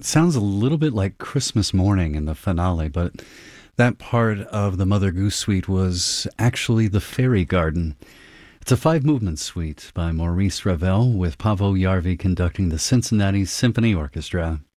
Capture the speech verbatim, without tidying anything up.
Sounds a little bit like Christmas Morning in the finale, but that part of the Mother Goose suite was actually the Fairy Garden. It's a five-movement suite by Maurice Ravel with Paavo Järvi conducting the Cincinnati Symphony Orchestra.